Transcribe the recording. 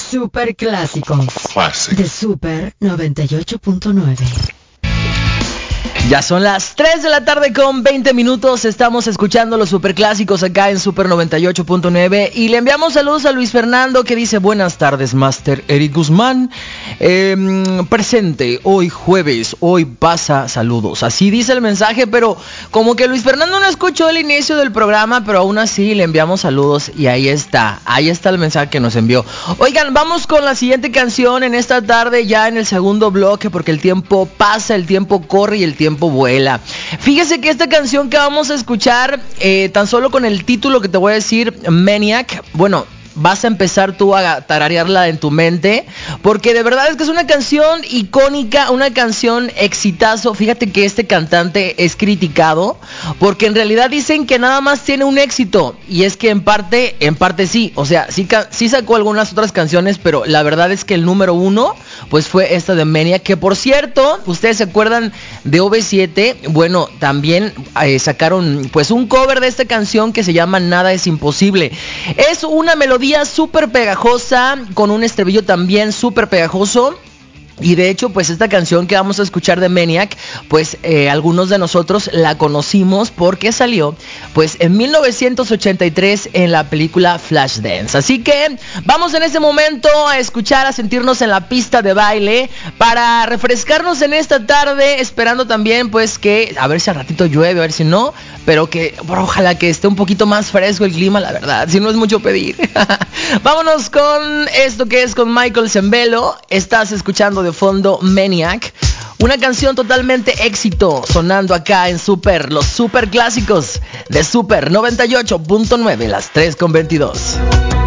Super clásicos de Super 98.9. Ya son las 3 de la tarde con 20 minutos. Estamos escuchando los superclásicos acá en Super 98.9. Y le enviamos saludos a Luis Fernando, que dice: buenas tardes, Master Eric Guzmán. Presente, hoy jueves, hoy pasa saludos. Así dice el mensaje, pero como que Luis Fernando no escuchó el inicio del programa, pero aún así le enviamos saludos. Y ahí está el mensaje que nos envió. Oigan, vamos con la siguiente canción en esta tarde, ya en el segundo bloque, porque el tiempo pasa, el tiempo corre y el tiempo vuela. Fíjese que esta canción que vamos a escuchar, tan solo con el título que te voy a decir, Maniac, bueno, vas a empezar tú a tararearla en tu mente, porque de verdad es que es una canción icónica, una canción exitazo. Fíjate que este cantante es criticado porque en realidad dicen que nada más tiene un éxito, y es que en parte sí, o sea, sí sacó algunas otras canciones, pero la verdad es que el número uno pues fue esta de Maniac, que por cierto, ustedes se acuerdan de OV7, bueno, también sacaron pues un cover de esta canción que se llama Nada es Imposible. Es una melodía súper pegajosa, con un estribillo también súper pegajoso. Y de hecho, pues esta canción que vamos a escuchar de Maniac, pues algunos de nosotros la conocimos porque salió pues en 1983 en la película Flashdance. Así que vamos en este momento a escuchar, a sentirnos en la pista de baile para refrescarnos en esta tarde, esperando también pues que a ver si al ratito llueve, a ver si no, pero que ojalá que esté un poquito más fresco el clima, la verdad, si no es mucho pedir. Vámonos con esto que es con Michael Zembello. Estás escuchando de fondo Maniac, una canción totalmente éxito, sonando acá en Super, los super clásicos de Super 98.9, las 3:22.